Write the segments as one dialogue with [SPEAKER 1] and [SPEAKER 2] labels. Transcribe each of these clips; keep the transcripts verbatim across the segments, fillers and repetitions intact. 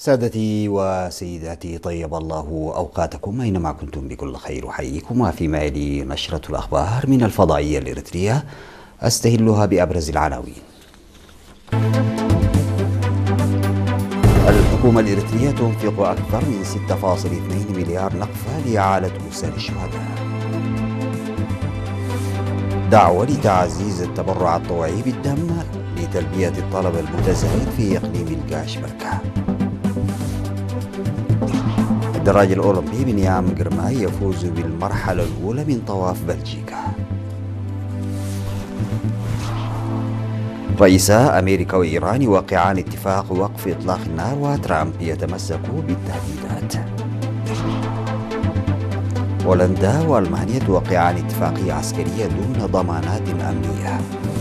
[SPEAKER 1] سادتي وسيداتي، طيب الله أوقاتكم أينما كنتم بكل خير. أحييكم وفيما يلي نشرة الأخبار من الفضائية الإريترية، أستهلها بأبرز العناوين. الحكومة الإريترية تنفق أكثر من ستة فاصلة اثنين مليار نقفة لإعالة أسر الشهداء. دعوة لتعزيز التبرع الطوعي بالدم لتلبية الطلب المتزايد في إقليم القاشبركة. الدراج الأولمبي بنيام قرماي يفوز بالمرحلة الأولى من طواف بلجيكا. رئيسا أمريكا وإيران يوقعان اتفاق وقف إطلاق النار، وترامب يتمسك بالتهديدات. هولندا وألمانيا توقعان اتفاقية عسكرية دون ضمانات أمنية.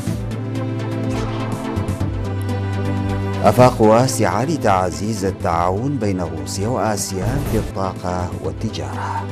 [SPEAKER 1] آفاق واسعة لتعزيز التعاون بين روسيا وآسيا في الطاقة والتجارة.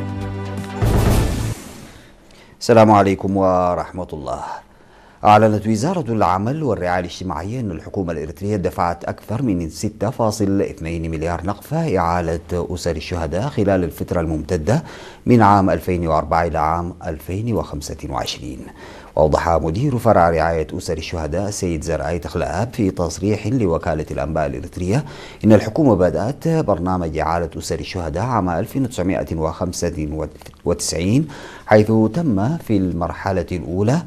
[SPEAKER 1] السلام عليكم ورحمة الله. أعلنت وزارة العمل والرعاية الاجتماعية أن الحكومة الإريترية دفعت أكثر من ستة فاصلة اثنين مليار نقفة إعالة أسر الشهداء خلال الفترة الممتدة من عام ألفين وأربعة إلى عام ألفين وخمسة وعشرين. وأوضح مدير فرع رعاية أسر الشهداء سيد زرعي تخلآب في تصريح لوكالة الأنباء الإريترية إن الحكومة بدأت برنامج إعالة أسر الشهداء عام ألف وتسعمائة وخمسة وتسعين، حيث تم في المرحلة الأولى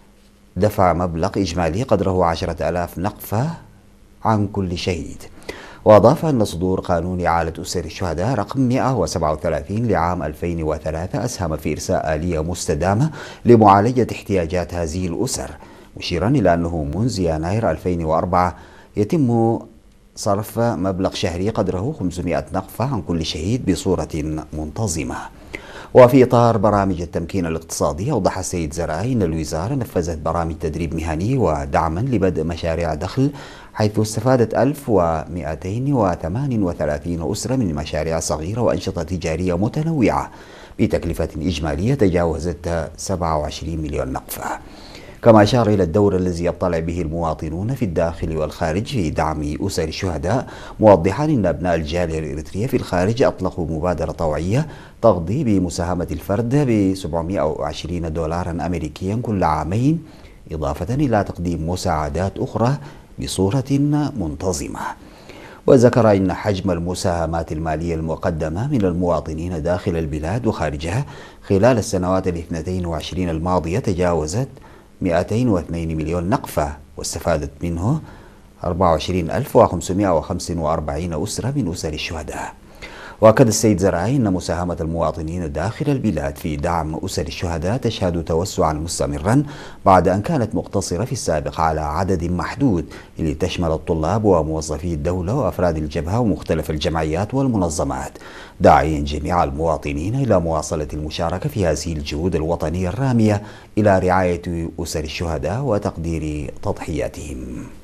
[SPEAKER 1] دفع مبلغ إجمالي قدره عشرة آلاف نقفة عن كل شهيد. وأضاف أن صدور قانون إعالة أسر الشهداء رقم مئة وسبعة وثلاثين لعام ألفين وثلاثة أسهم في إرساء آلية مستدامة لمعالجة احتياجات هذه الأسر، مشيرا إلى أنه منذ يناير ألفين وأربعة يتم صرف مبلغ شهري قدره خمسمائة نقفة عن كل شهيد بصورة منتظمة. وفي إطار برامج التمكين الاقتصادي، أوضح السيد زرعي أن الوزارة نفذت برامج تدريب مهني ودعما لبدء مشاريع دخل، حيث استفادت ألف ومئتين وثمانية وثلاثين أسرة من مشاريع صغيرة وأنشطة تجارية متنوعة بتكلفة إجمالية تجاوزت سبعة وعشرين مليون نقفة. كما أشار إلى الدور الذي يطلع به المواطنون في الداخل والخارج في دعم أسر الشهداء، موضحا أن أبناء الجالية الإريترية في الخارج أطلقوا مبادرة طوعية تقضي بمساهمة الفرد ب سبعمائة وعشرين دولارا أمريكيا كل عامين، إضافة إلى تقديم مساعدات أخرى بصورة منتظمة. وذكر أن حجم المساهمات المالية المقدمة من المواطنين داخل البلاد وخارجها خلال السنوات الاثنتين وعشرين الماضية تجاوزت مئتين واثنين مليون نقفة، واستفادت منه أربعة وعشرين ألف وخمسمائة وخمسة وأربعين أسرة من أسر الشهداء. وأكد السيد زرعي أن مساهمة المواطنين داخل البلاد في دعم أسر الشهداء تشهد توسعا مستمرا بعد أن كانت مقتصرة في السابق على عدد محدود، اللي تشمل الطلاب وموظفي الدولة وأفراد الجبهة ومختلف الجمعيات والمنظمات، داعيا جميع المواطنين إلى مواصلة المشاركة في هذه الجهود الوطنية الرامية إلى رعاية أسر الشهداء وتقدير تضحياتهم.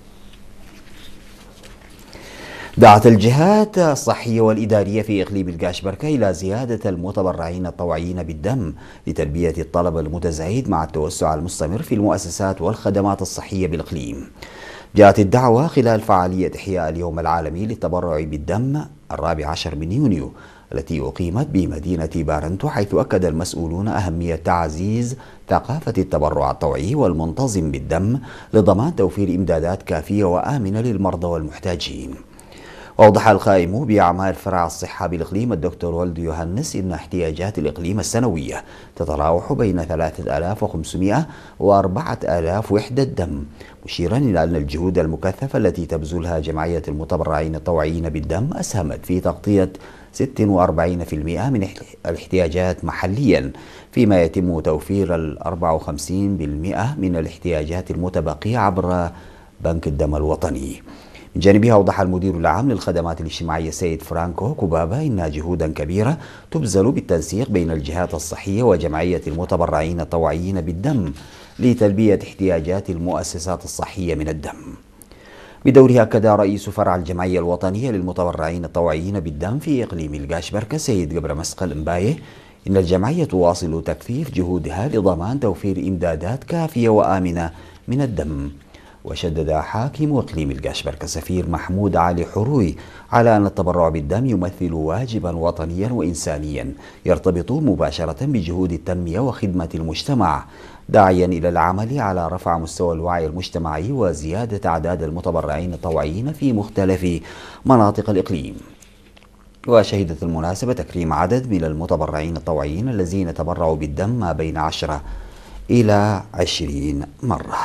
[SPEAKER 1] دعت الجهات الصحية والإدارية في إقليم القاشبركة إلى زيادة المتبرعين الطوعيين بالدم لتلبية الطلب المتزايد مع التوسع المستمر في المؤسسات والخدمات الصحية بالإقليم. جاءت الدعوة خلال فعالية إحياء اليوم العالمي للتبرع بالدم الرابع عشر من يونيو التي أقيمت بمدينة بارنتو، حيث أكد المسؤولون أهمية تعزيز ثقافة التبرع الطوعي والمنتظم بالدم لضمان توفير إمدادات كافية وآمنة للمرضى والمحتاجين. وأوضح القائم بأعمال فرع الصحة بالإقليم الدكتور ولد يوهنس إن احتياجات الإقليم السنوية تتراوح بين ثلاثة آلاف وخمسمائة وأربعة آلاف وحدة دم، مشيرا إلى أن الجهود المكثفة التي تبذلها جمعية المتبرعين الطوعيين بالدم أسهمت في تغطية ستة وأربعين بالمئة من الاحتياجات محليا، فيما يتم توفير ال أربعة وخمسين بالمئة من الاحتياجات المتبقية عبر بنك الدم الوطني. من جانبها أوضح المدير العام للخدمات الاجتماعية سيد فرانكو كوبابا إن جهودا كبيرة تبذل بالتنسيق بين الجهات الصحية وجمعية المتبرعين الطوعيين بالدم لتلبية احتياجات المؤسسات الصحية من الدم. بدورها أكد رئيس فرع الجمعية الوطنية للمتبرعين الطوعيين بالدم في إقليم القاشبركة سيد قبر مسقل مبايه إن الجمعية تواصل تكثيف جهودها لضمان توفير إمدادات كافية وآمنة من الدم. وشدد حاكم إقليم القشبركة السفير محمود علي حروي على أن التبرع بالدم يمثل واجبا وطنيا وإنسانيا يرتبط مباشرة بجهود التنمية وخدمة المجتمع، داعيا إلى العمل على رفع مستوى الوعي المجتمعي وزيادة أعداد المتبرعين الطوعيين في مختلف مناطق الإقليم. وشهدت المناسبة تكريم عدد من المتبرعين الطوعيين الذين تبرعوا بالدم ما بين عشرة إلى عشرين مرة.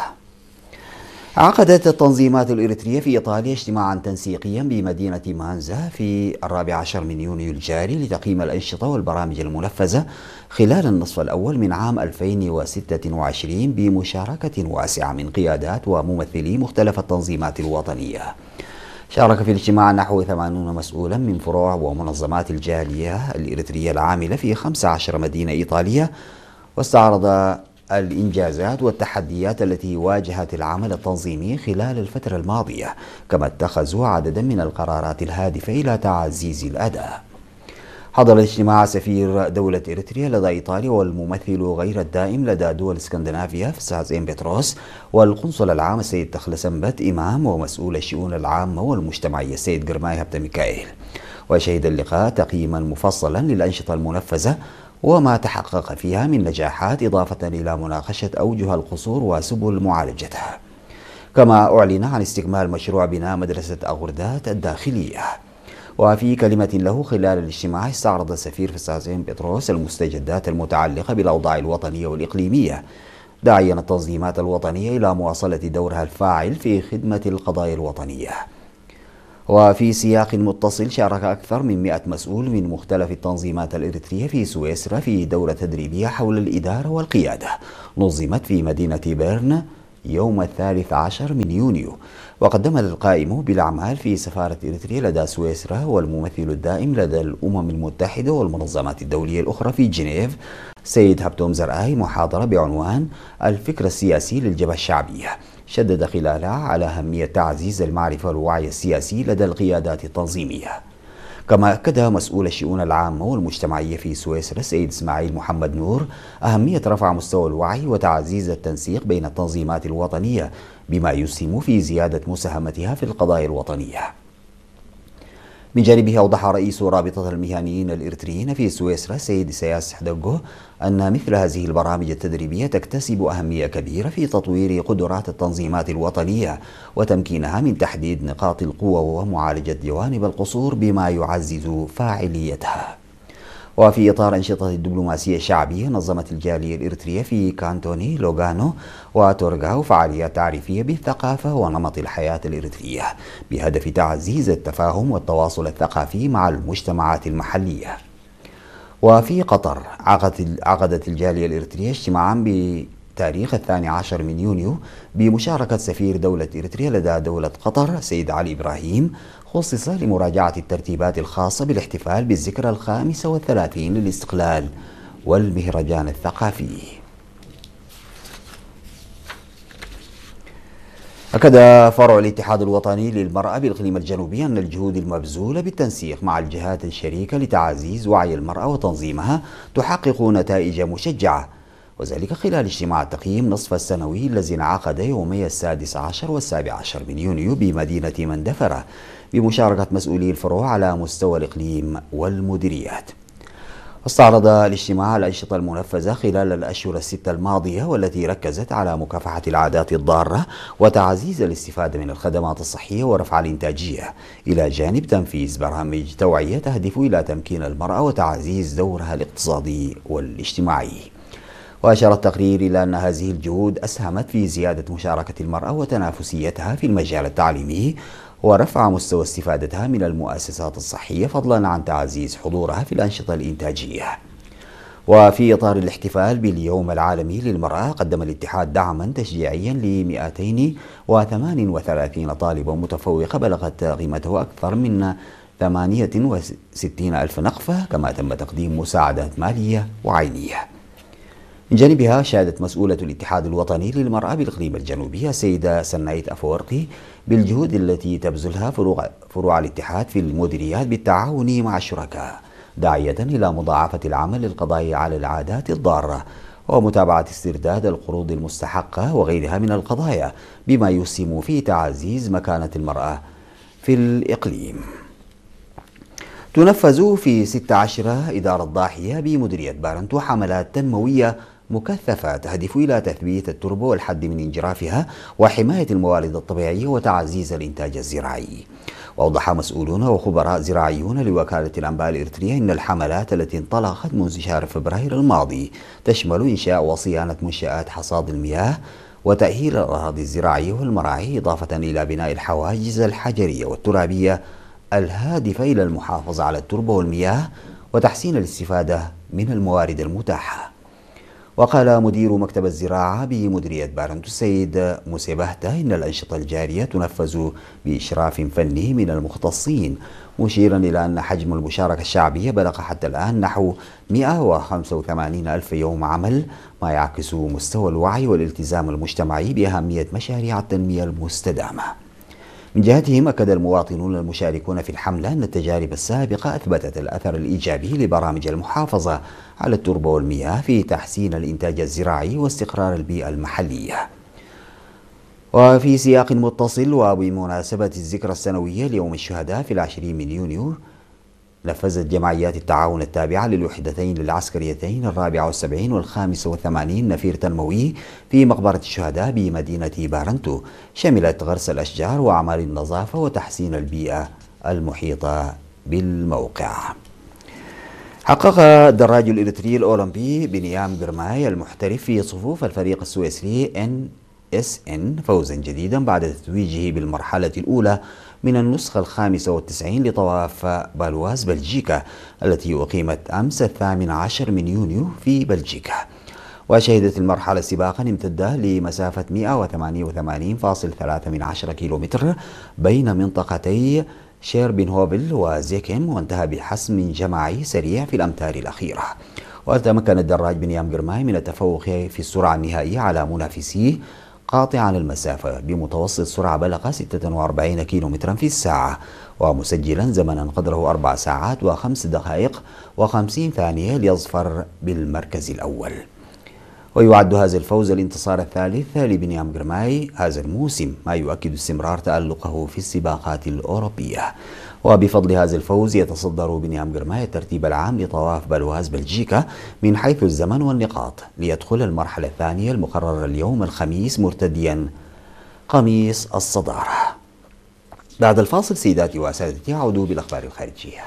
[SPEAKER 1] عقدت التنظيمات الإريترية في إيطاليا اجتماعا تنسيقيا بمدينة مانزا في الرابع عشر من يونيو الجاري لتقييم الأنشطة والبرامج المنفذة خلال النصف الأول من عام ألفين وستة وعشرين بمشاركة واسعة من قيادات وممثلي مختلف التنظيمات الوطنية. شارك في الاجتماع نحو ثمانين مسؤولا من فروع ومنظمات الجالية الإريترية العاملة في خمس عشرة مدينة إيطالية، واستعرض الإنجازات والتحديات التي واجهت العمل التنظيمي خلال الفترة الماضية، كما اتخذوا عددا من القرارات الهادفة إلى تعزيز الأداء. حضر الاجتماع سفير دولة إريتريا لدى إيطاليا والممثل غير الدائم لدى دول اسكندنافيا في سان بطرس، والقنصل العام السيد تخلسنبت إمام، ومسؤول الشؤون العامة والمجتمعية السيد جرماي هبت ميكائيل. وشهد اللقاء تقييما مفصلا للأنشطة المنفذة وما تحقق فيها من نجاحات، إضافة إلى مناقشة أوجه القصور وسبل معالجتها. كما أعلن عن استكمال مشروع بناء مدرسة أغردات الداخلية. وفي كلمة له خلال الاجتماع استعرض السفير في سان بطرس المستجدات المتعلقة بالأوضاع الوطنية والإقليمية، داعيا التنظيمات الوطنية إلى مواصلة دورها الفاعل في خدمة القضايا الوطنية. وفي سياق متصل شارك أكثر من مئة مسؤول من مختلف التنظيمات الإريترية في سويسرا في دورة تدريبية حول الإدارة والقيادة نظمت في مدينة بيرن يوم الثالث عشر من يونيو. وقدم القائم بالأعمال في سفارة إريتريا لدى سويسرا والممثل الدائم لدى الأمم المتحدة والمنظمات الدولية الأخرى في جنيف سيد هبتوم زرآي محاضرة بعنوان الفكر السياسي للجبهة الشعبية، شدد خلالها على أهمية تعزيز المعرفة والوعي السياسي لدى القيادات التنظيمية. كما أكد مسؤول الشؤون العامة والمجتمعية في سويسرا السيد إسماعيل محمد نور أهمية رفع مستوى الوعي وتعزيز التنسيق بين التنظيمات الوطنية بما يسهم في زيادة مساهمتها في القضايا الوطنية. من جانبه أوضح رئيس رابطة المهنيين الإريتريين في سويسرا السيد إسياس حدقو أن مثل هذه البرامج التدريبية تكتسب أهمية كبيرة في تطوير قدرات التنظيمات الوطنية وتمكينها من تحديد نقاط القوة ومعالجة جوانب القصور بما يعزز فاعليتها. وفي إطار أنشطة الدبلوماسية الشعبية نظمت الجالية الإريترية في كانتوني لوغانو وتورغاو فعاليات تعريفية بالثقافة ونمط الحياة الإريترية بهدف تعزيز التفاهم والتواصل الثقافي مع المجتمعات المحلية. وفي قطر عقدت الجالية الإريترية اجتماعا بتاريخ الثاني عشر من يونيو بمشاركة سفير دولة إريتريا لدى دولة قطر سيد علي إبراهيم، خصص لمراجعة الترتيبات الخاصة بالاحتفال بالذكرى الخامسة والثلاثين للاستقلال والمهرجان الثقافي. أكد فرع الاتحاد الوطني للمرأة بالإقليم الجنوبي أن الجهود المبذولة بالتنسيق مع الجهات الشريكة لتعزيز وعي المرأة وتنظيمها تحقق نتائج مشجعة، وذلك خلال اجتماع التقييم نصف السنوي الذي انعقد يومي السادس عشر والسابع عشر من يونيو بمدينة مندفرة بمشاركة مسؤولي الفروع على مستوى الإقليم والمديريات. استعرض الاجتماع الأنشطة المنفذة خلال الأشهر الستة الماضية والتي ركزت على مكافحة العادات الضارة وتعزيز الاستفادة من الخدمات الصحية ورفع الإنتاجية، إلى جانب تنفيذ برامج توعية تهدف إلى تمكين المرأة وتعزيز دورها الاقتصادي والاجتماعي. وأشار التقرير إلى أن هذه الجهود أسهمت في زيادة مشاركة المرأة وتنافسيتها في المجال التعليمي ورفع مستوى استفادتها من المؤسسات الصحية، فضلا عن تعزيز حضورها في الأنشطة الإنتاجية. وفي إطار الاحتفال باليوم العالمي للمرأة قدم الاتحاد دعما تشجيعيا ل مئتين وثمانية وثلاثين طالبة متفوقة بلغت قيمته أكثر من ثمانية وستين ألف نقفة، كما تم تقديم مساعدات مالية وعينية. من جانبها شهدت مسؤولة الاتحاد الوطني للمرأة بالإقليم الجنوبي السيدة سنايت أفورقي بالجهود التي تبذلها فروع, فروع الاتحاد في المديريات بالتعاون مع الشركاء، داعية إلى مضاعفة العمل للقضاء على العادات الضارة ومتابعة استرداد القروض المستحقة وغيرها من القضايا، بما يسهم في تعزيز مكانة المرأة في الإقليم. تنفذ في ستة عشر إدارة ضاحية بمديرية بارنتو حملات تنموية مكثفة تهدف إلى تثبيت التربة والحد من انجرافها وحماية الموارد الطبيعية وتعزيز الإنتاج الزراعي. وأوضح مسؤولون وخبراء زراعيون لوكالة الأنباء الإريترية أن الحملات التي انطلقت منذ شهر فبراير الماضي تشمل إنشاء وصيانة منشآت حصاد المياه وتأهيل الأراضي الزراعية والمراعي، إضافة إلى بناء الحواجز الحجرية والترابية الهادفة إلى المحافظة على التربة والمياه وتحسين الاستفادة من الموارد المتاحة. وقال مدير مكتب الزراعة بمديرية بارنتو السيد موسى بهتة إن الأنشطة الجارية تنفذ بإشراف فني من المختصين، مشيرا إلى أن حجم المشاركة الشعبية بلغ حتى الآن نحو مئة وخمسة وثمانين ألف يوم عمل، ما يعكس مستوى الوعي والالتزام المجتمعي بأهمية مشاريع التنمية المستدامة. من جهتهم أكد المواطنون المشاركون في الحملة أن التجارب السابقة أثبتت الأثر الإيجابي لبرامج المحافظة على التربة والمياه في تحسين الإنتاج الزراعي واستقرار البيئة المحلية. وفي سياق متصل وبمناسبة الذكرى السنوية ليوم الشهداء في العشرين من يونيو، نفذت جمعيات التعاون التابعة للوحدتين العسكريتين الرابعة والسبعين والخامسة والثمانين نفير تنموي في مقبرة الشهداء بمدينة بارنتو، شملت غرس الأشجار وأعمال النظافة وتحسين البيئة المحيطة بالموقع. حقق الدراج الإريتري الأولمبي بنيام جرماي المحترف في صفوف الفريق السويسري إن إس إن فوزا جديدا بعد تتويجه بالمرحلة الأولى من النسخة الخامسة والتسعين لطواف بالواز بلجيكا التي أقيمت أمس الثامن عشر من يونيو في بلجيكا. وشهدت المرحلة سباقا امتد لمسافة مئة وثمانية وثمانين فاصلة ثلاثة كيلومتر بين منطقتي شيربينهوفل وزيكم، وانتهى بحسم جماعي سريع في الأمتار الأخيرة. وتمكن الدراج بنيام جرماي من التفوق في السرعة النهائية على منافسيه قاطعا المسافة بمتوسط سرعة بلغ ستة وأربعين كيلومترا في الساعة، ومسجلا زمنا قدره أربع ساعات وخمس دقائق وخمسين ثانية ليظفر بالمركز الأول. ويعد هذا الفوز الانتصار الثالث لبنيام جرماي هذا الموسم، ما يؤكد استمرار تألقه في السباقات الأوروبية. وبفضل هذا الفوز يتصدر بنيام جرماي الترتيب العام لطواف بالواز بلجيكا من حيث الزمن والنقاط، ليدخل المرحلة الثانية المقررة اليوم الخميس مرتديا قميص الصدارة. بعد الفاصل سيداتي وسادتي عودوا بالأخبار الخارجية.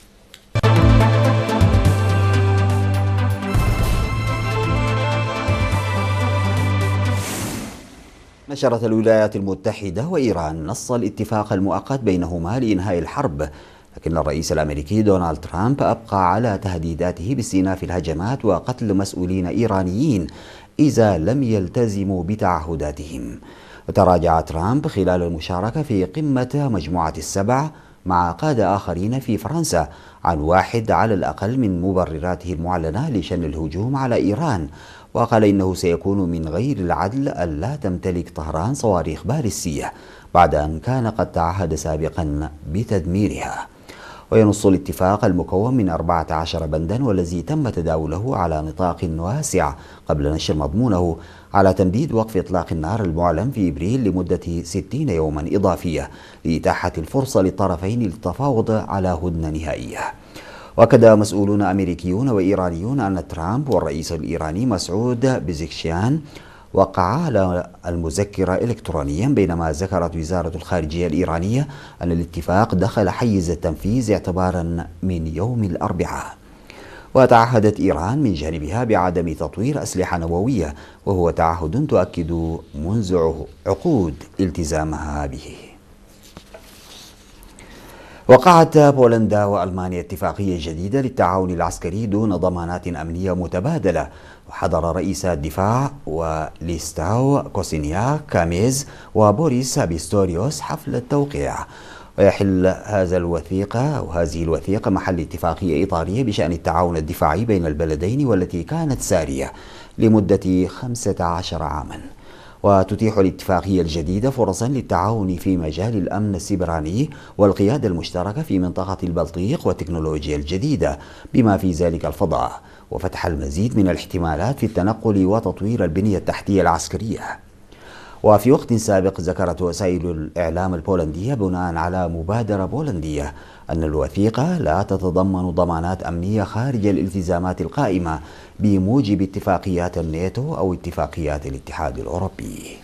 [SPEAKER 1] نشرت الولايات المتحدة وإيران نص الاتفاق المؤقت بينهما لإنهاء الحرب، لكن الرئيس الأمريكي دونالد ترامب أبقى على تهديداته باستئناف الهجمات وقتل مسؤولين إيرانيين إذا لم يلتزموا بتعهداتهم. وتراجع ترامب خلال المشاركة في قمة مجموعة السبع مع قادة آخرين في فرنسا عن واحد على الأقل من مبرراته المعلنة لشن الهجوم على إيران، وقال إنه سيكون من غير العدل ألا تمتلك طهران صواريخ باليستية بعد أن كان قد تعهد سابقا بتدميرها. وينص الاتفاق المكون من أربعة عشر بندا والذي تم تداوله على نطاق واسع قبل نشر مضمونه على تمديد وقف إطلاق النار المعلن في إبريل لمدة ستين يوما إضافية لإتاحة الفرصة للطرفين للتفاوض على هدنة نهائية. وأكد مسؤولون أمريكيون وإيرانيون أن ترامب والرئيس الإيراني مسعود بزكشيان وقعا على المذكرة إلكترونيا، بينما ذكرت وزارة الخارجية الإيرانية أن الاتفاق دخل حيز التنفيذ اعتبارا من يوم الأربعاء. وتعهدت إيران من جانبها بعدم تطوير أسلحة نووية، وهو تعهد تؤكد منذ عقود التزامها به. وقعت بولندا وألمانيا اتفاقية جديدة للتعاون العسكري دون ضمانات أمنية متبادلة، وحضر رئيس الدفاع وليستاو كوسينياك كاميز وبوريس بيستوريوس حفل التوقيع. ويحل هذا الوثيقة أو هذه الوثيقة محل اتفاقية إطارية بشأن التعاون الدفاعي بين البلدين، والتي كانت سارية لمدة خمسة عشر عاما. وتتيح الاتفاقية الجديدة فرصا للتعاون في مجال الأمن السيبراني والقيادة المشتركة في منطقة البلطيق والتكنولوجيا الجديدة بما في ذلك الفضاء، وفتح المزيد من الاحتمالات في التنقل وتطوير البنية التحتية العسكرية. وفي وقت سابق ذكرت وسائل الإعلام البولندية بناء على مبادرة بولندية أن الوثيقة لا تتضمن ضمانات أمنية خارج الالتزامات القائمة بموجب اتفاقيات الناتو أو اتفاقيات الاتحاد الأوروبي.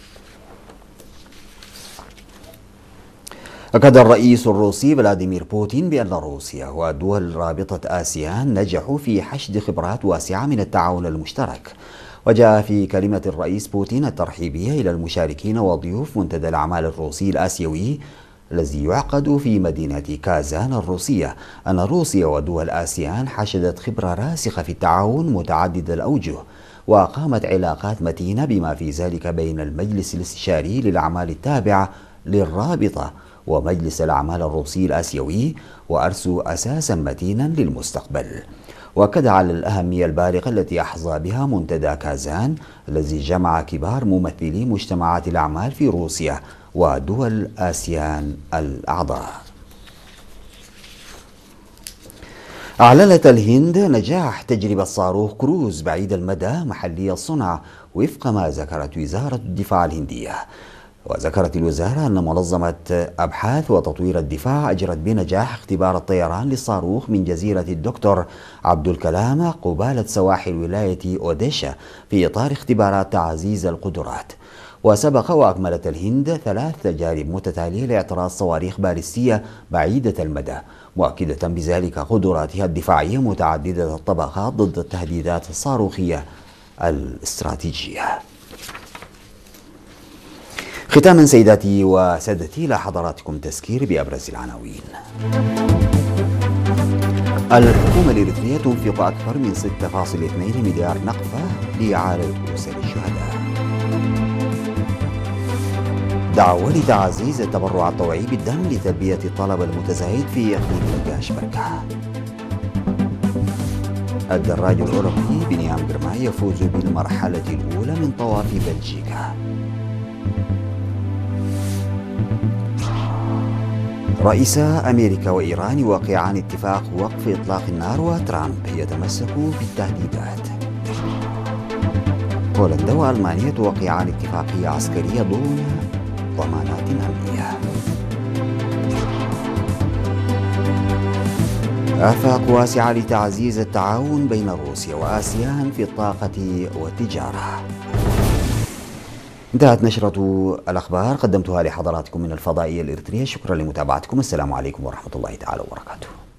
[SPEAKER 1] أكد الرئيس الروسي فلاديمير بوتين بأن روسيا ودول رابطة آسيان نجحوا في حشد خبرات واسعة من التعاون المشترك. وجاء في كلمة الرئيس بوتين الترحيبية إلى المشاركين وضيوف منتدى الأعمال الروسي الآسيوي الذي يعقد في مدينة كازان الروسية أن روسيا ودول آسيان حشدت خبرة راسخة في التعاون متعدد الأوجه، وأقامت علاقات متينة بما في ذلك بين المجلس الاستشاري للأعمال التابع للرابطة ومجلس الأعمال الروسي الآسيوي، وأرسوا أساسا متينا للمستقبل. وأكد على الأهمية البالغة التي أحظى بها منتدى كازان الذي جمع كبار ممثلي مجتمعات الأعمال في روسيا ودول آسيان الأعضاء. أعلنت الهند نجاح تجربة صاروخ كروز بعيد المدى محلي الصنع وفق ما ذكرت وزارة الدفاع الهندية. وذكرت الوزارة أن منظمة أبحاث وتطوير الدفاع أجرت بنجاح اختبار الطيران للصاروخ من جزيرة الدكتور عبد الكلام قبالة سواحل ولاية أوديشا في إطار اختبارات تعزيز القدرات. وسبق وأكملت الهند ثلاث تجارب متتالية لاعتراض صواريخ باليستية بعيدة المدى، مؤكدة بذلك قدراتها الدفاعية متعددة الطبقات ضد التهديدات الصاروخية الاستراتيجية. ختاما سيداتي وسادتي إلى حضراتكم تذكير بأبرز العناوين. الحكومة الإريترية تنفق أكثر من ستة فاصلة اثنين مليار نقفة لإعالة أسر الشهداء. دعوة لتعزيز التبرع الطوعي بالدم لتلبية الطلب المتزايد في إقليم الجاش بركة. الدراج الأوروبي بنيام جرماي يفوز بالمرحلة الأولى من طواف بلجيكا. رئيسا أمريكا وإيران يوقعان اتفاق وقف إطلاق النار، وترامب يتمسك بالتهديدات. بولندا وألمانيا توقعان اتفاقية عسكرية دون ضمانات أمنية. آفاق واسعة لتعزيز التعاون بين روسيا وآسيان في الطاقة والتجارة. انتهت نشرة الأخبار قدمتها لحضراتكم من الفضائية الإريترية. شكرا لمتابعتكم. السلام عليكم ورحمة الله تعالى وبركاته.